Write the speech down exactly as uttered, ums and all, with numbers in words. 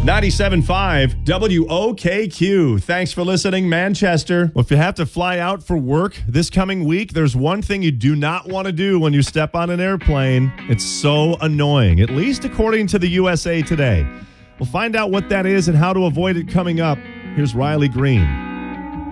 ninety-seven point five W O K Q. Thanks for listening, Manchester. Well, if you have to fly out for work this coming week, there's one thing you do not want to do when you step on an airplane. It's so annoying, at least according to the U S A Today. We'll find out what that is and how to avoid it coming up. Here's Riley Green.